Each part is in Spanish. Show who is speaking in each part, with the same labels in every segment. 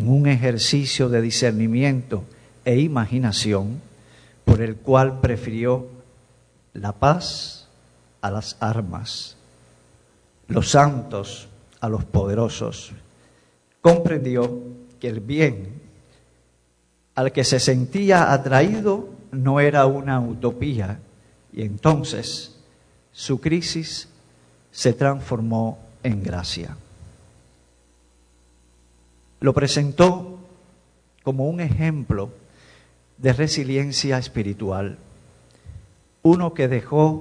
Speaker 1: en un ejercicio de discernimiento e imaginación por el cual prefirió la paz a las armas, los santos a los poderosos. Comprendió que el bien al que se sentía atraído no era una utopía, y entonces su crisis se transformó en gracia. Lo presentó como un ejemplo de resiliencia espiritual, uno que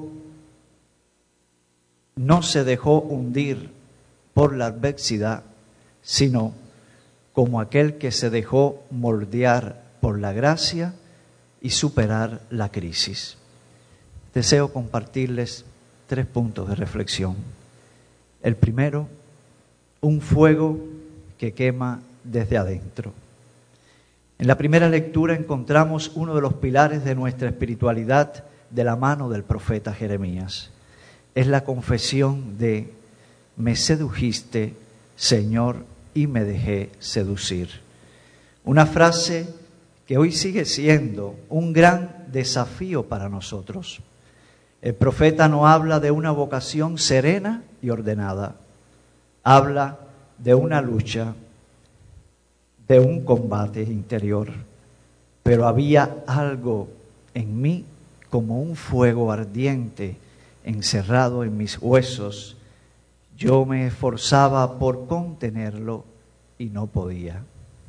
Speaker 1: no se dejó hundir por la adversidad, sino como aquel que se dejó moldear por la gracia y superar la crisis. Deseo compartirles 3 puntos de reflexión. El primero, un fuego que quema desde adentro. En la primera lectura encontramos uno de los pilares de nuestra espiritualidad de la mano del profeta Jeremías. Es la confesión de: me sedujiste, Señor, y me dejé seducir. Una frase que hoy sigue siendo un gran desafío para nosotros. El profeta no habla de una vocación serena y ordenada. Habla de una lucha, de un combate interior. Pero había algo en mí como un fuego ardiente encerrado en mis huesos. Yo me esforzaba por contenerlo y no podía.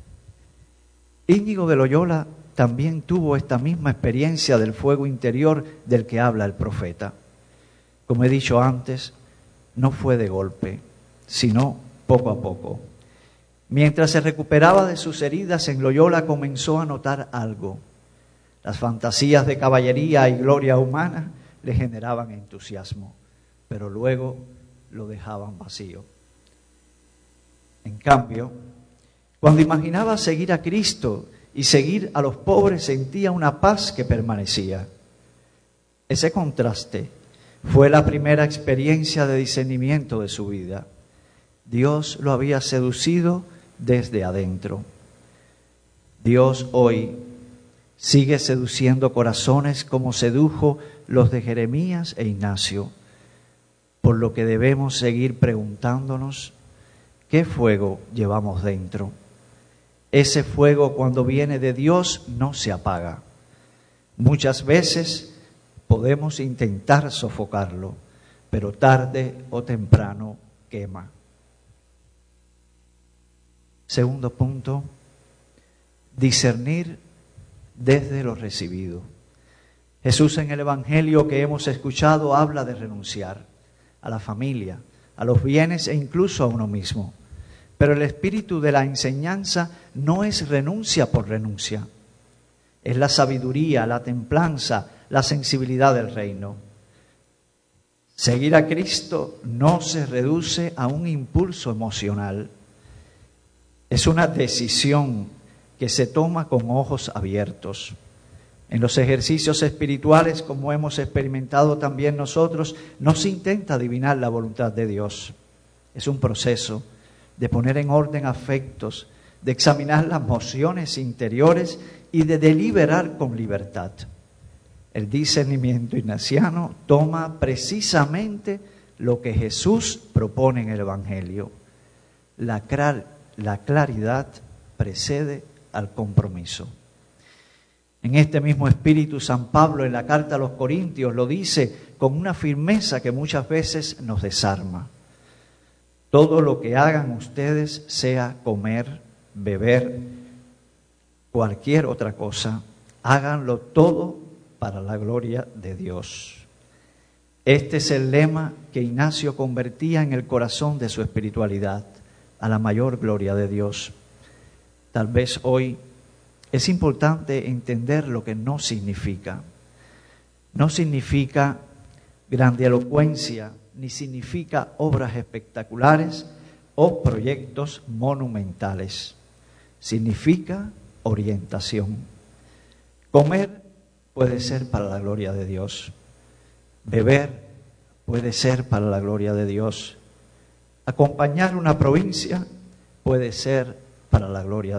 Speaker 1: Íñigo de Loyola también tuvo esta misma experiencia del fuego interior del que habla el profeta. Como he dicho antes, no fue de golpe, sino poco a poco. Mientras se recuperaba de sus heridas, en Loyola comenzó a notar algo. Las fantasías de caballería y gloria humana le generaban entusiasmo, pero luego lo dejaban vacío. En cambio, cuando imaginaba seguir a Cristo y seguir a los pobres, sentía una paz que permanecía. Ese contraste fue la primera experiencia de discernimiento de su vida. Dios lo había seducido desde adentro. Dios hoy sigue seduciendo corazones como sedujo los de Jeremías e Ignacio, por lo que debemos seguir preguntándonos: ¿qué fuego llevamos dentro? Ese fuego, cuando viene de Dios, no se apaga. Muchas veces podemos intentar sofocarlo, pero tarde o temprano quema. Segundo punto, discernir desde lo recibido. Jesús en el Evangelio que hemos escuchado habla de renunciar a la familia, a los bienes e incluso a uno mismo. Pero el espíritu de la enseñanza no es renuncia por renuncia. Es la sabiduría, la templanza, la sensibilidad del reino. Seguir a Cristo no se reduce a un impulso emocional. Es una decisión que se toma con ojos abiertos. En los ejercicios espirituales, como hemos experimentado también nosotros, no se intenta adivinar la voluntad de Dios. Es un proceso de poner en orden afectos, de examinar las mociones interiores y de deliberar con libertad. El discernimiento ignaciano toma precisamente lo que Jesús propone en el Evangelio. La claridad precede al compromiso. En este mismo espíritu, San Pablo en la carta a los Corintios lo dice con una firmeza que muchas veces nos desarma. Todo lo que hagan ustedes, sea comer, beber, cualquier otra cosa, háganlo todo para la gloria de Dios. Este es el lema que Ignacio convertía en el corazón de su espiritualidad, a la mayor gloria de Dios. Tal vez hoy es importante entender lo que no significa. No significa grandilocuencia, ni significa obras espectaculares o proyectos monumentales. Significa orientación. Comer puede ser para la gloria de Dios. Beber puede ser para la gloria de Dios. Acompañar una provincia puede ser para la gloria